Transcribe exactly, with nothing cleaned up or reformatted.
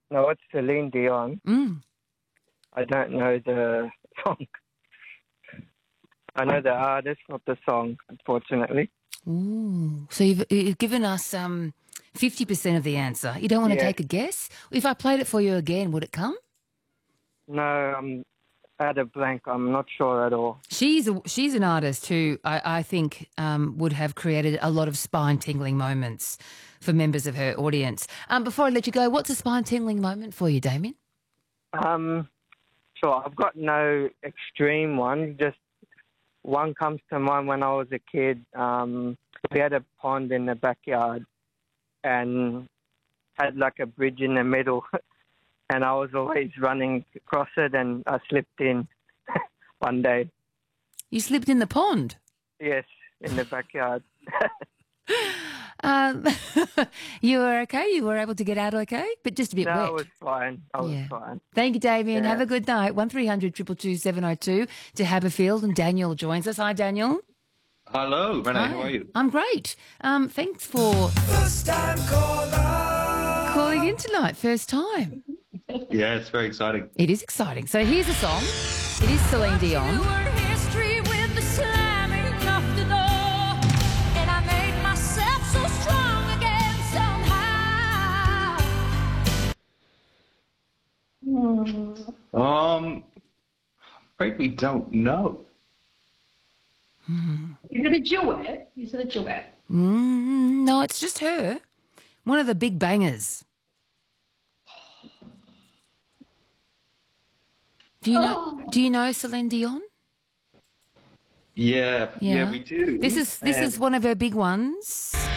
No, it's Celine Dion. Mm. I don't know the song. I know the artist, not the song, unfortunately. Ooh. So you've, you've given us um, fifty percent of the answer. You don't want to Yeah. take a guess? If I played it for you again, would it come? No, I'm at a blank. I'm not sure at all. She's a, she's an artist who I, I think um, would have created a lot of spine-tingling moments for members of her audience. Um, before I let you go, what's a spine-tingling moment for you, Damien? Um, sure, I've got no extreme one. Just one comes to mind when I was a kid. Um, we had a pond in the backyard and had like a bridge in the middle. And I was always running across it, and I slipped in one day. You slipped in the pond? Yes, in the backyard. Um, you were okay? You were able to get out okay? But just a bit no, wet. I was fine. I was Yeah. fine. Thank you, Damien. Yeah. Have a good night. one three hundred two two two seven oh two to Haberfield, and Daniel joins us. Hi, Daniel. Hello, Renee. Hi. How are you? I'm great. Um, thanks for First time caller. calling in tonight. First time. Yeah, it's very exciting. It is exciting. So here's a song. It is Celine Dion. Um, afraid we don't know. Is it a duet? Is it a duet? Mm, no, it's just her. One of the big bangers. Do you know? Do you know Celine Dion? Yeah, yeah, Yeah. we do. This is this And is one of her big ones.